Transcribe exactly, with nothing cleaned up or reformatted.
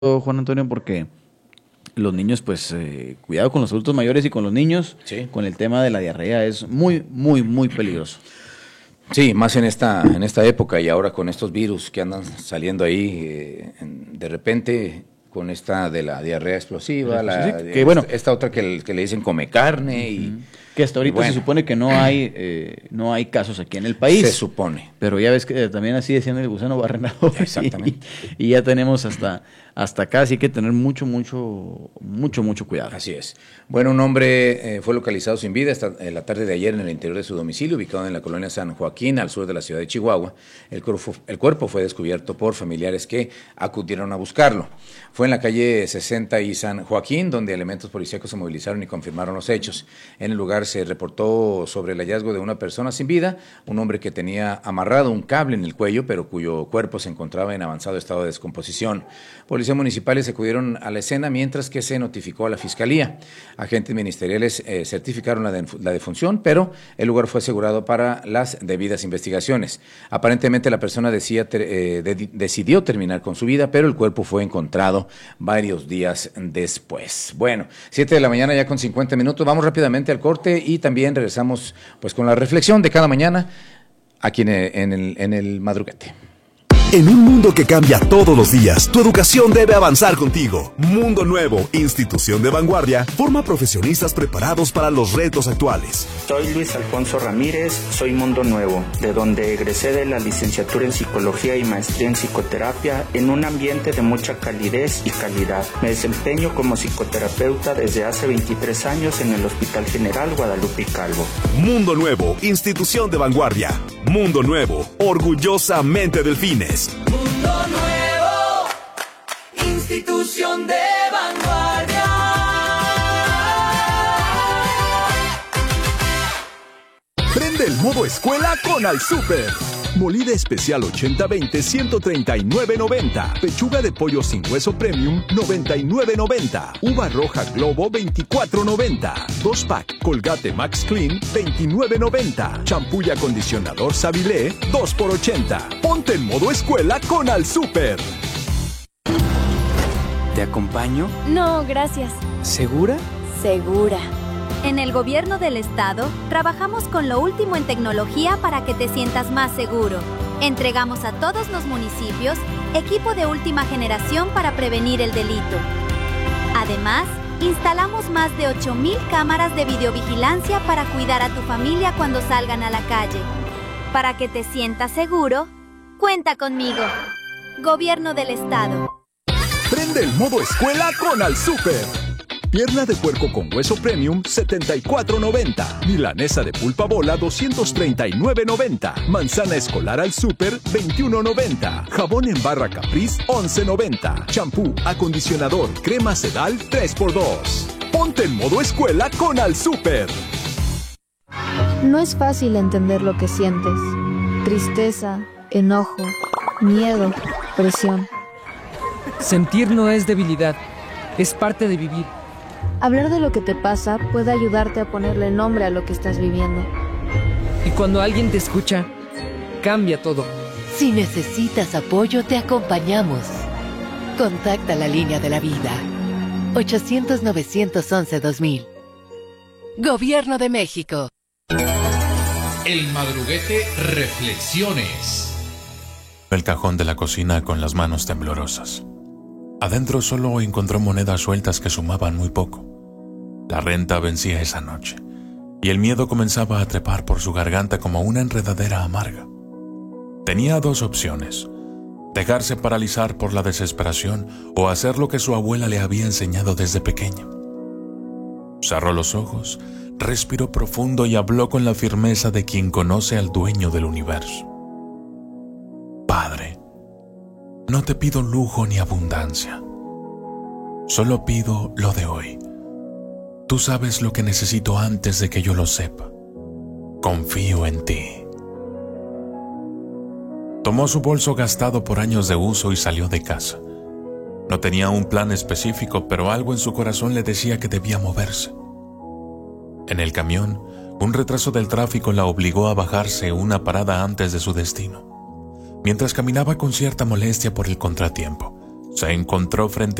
Juan Antonio, porque los niños, pues, eh, cuidado con los adultos mayores y con los niños, Sí. con el tema de la diarrea es muy, muy, muy peligroso. Sí, más en esta, en esta época y ahora con estos virus que andan saliendo ahí, eh, en- de repente con esta de la diarrea explosiva, la, Sí, que bueno. esta, esta otra que, le- que le dicen come carne y Que hasta ahorita y bueno. se supone que no hay eh, no hay casos aquí en el país. se supone. Pero ya ves que eh, también así decían el gusano barrenador. Exactamente. Y, y ya tenemos hasta, hasta acá, así que tener mucho, mucho, mucho, mucho cuidado. Así es. Bueno, un hombre eh, fue localizado sin vida esta, eh, la tarde de ayer en el interior de su domicilio, ubicado en la colonia San Joaquín, al sur de la ciudad de Chihuahua. El cuerpo, el cuerpo fue descubierto por familiares que acudieron a buscarlo. Fue en la calle sesenta y San Joaquín, donde elementos policíacos se movilizaron y confirmaron los hechos. En el lugar se reportó sobre el hallazgo de una persona sin vida, un hombre que tenía amarrado un cable en el cuello, pero cuyo cuerpo se encontraba en avanzado estado de descomposición. Policías municipales acudieron a la escena mientras que se notificó a la fiscalía. Agentes ministeriales eh, certificaron la, de- la defunción, pero el lugar fue asegurado para las debidas investigaciones. Aparentemente la persona decía, ter- eh, de- decidió terminar con su vida, pero el cuerpo fue encontrado varios días después. Bueno, siete de la mañana ya con cincuenta minutos. Vamos rápidamente al corte y también regresamos pues con la reflexión de cada mañana aquí en el, en el, en el madruguete. En un mundo que cambia todos los días, tu educación debe avanzar contigo. Mundo Nuevo, institución de vanguardia, forma profesionistas preparados para los retos actuales. Soy Luis Alfonso Ramírez, soy Mundo Nuevo, de donde egresé de la licenciatura en Psicología y maestría en Psicoterapia en un ambiente de mucha calidez y calidad. Me desempeño como psicoterapeuta desde hace veintitrés años en el Hospital General Guadalupe y Calvo. Mundo Nuevo, institución de vanguardia. Mundo Nuevo, orgullosamente Delfines. Mundo Nuevo, institución de vanguardia. Prende el modo escuela con Al Super. Molida especial ochenta veinte, ciento treinta y nueve noventa. Pechuga de pollo sin hueso premium, noventa y nueve noventa. Uva roja Globo, veinticuatro noventa. Dos pack Colgate Max Clean, veintinueve noventa. Champú y acondicionador Savilé, dos por ochenta. Ponte en modo escuela con Al Super. ¿Te acompaño? No, gracias. ¿Segura? Segura. En el Gobierno del Estado, trabajamos con lo último en tecnología para que te sientas más seguro. Entregamos a todos los municipios equipo de última generación para prevenir el delito. Además, instalamos más de ocho mil cámaras de videovigilancia para cuidar a tu familia cuando salgan a la calle. Para que te sientas seguro, cuenta conmigo. Gobierno del Estado. Prende el modo escuela con Al Super. Pierna de puerco con hueso premium, setenta y cuatro noventa. Milanesa de pulpa bola, doscientos treinta y nueve noventa. Manzana escolar Al Super, veintiuno noventa. Jabón en barra Caprice, once noventa. Champú, acondicionador, crema Sedal, tres por dos. Ponte en modo escuela con Al Super. No es fácil entender lo que sientes. Tristeza, enojo, miedo, presión. Sentir no es debilidad, es parte de vivir. Hablar de lo que te pasa puede ayudarte a ponerle nombre a lo que estás viviendo. Y cuando alguien te escucha, cambia todo. Si necesitas apoyo, te acompañamos. Contacta la línea de la vida. ochocientos, novecientos once, dos mil. Gobierno de México. El madruguete Reflexiones. El cajón de la cocina con las manos temblorosas. Adentro solo encontró monedas sueltas que sumaban muy poco. La renta vencía esa noche, y el miedo comenzaba a trepar por su garganta como una enredadera amarga. Tenía dos opciones: dejarse paralizar por la desesperación o hacer lo que su abuela le había enseñado desde pequeña. Cerró los ojos, respiró profundo y habló con la firmeza de quien conoce al dueño del universo. Padre, no te pido lujo ni abundancia. Solo pido lo de hoy. Tú sabes lo que necesito antes de que yo lo sepa. Confío en ti. Tomó su bolso gastado por años de uso y salió de casa. No tenía un plan específico, pero algo en su corazón le decía que debía moverse. En el camión, un retraso del tráfico la obligó a bajarse una parada antes de su destino. Mientras caminaba con cierta molestia por el contratiempo, se encontró frente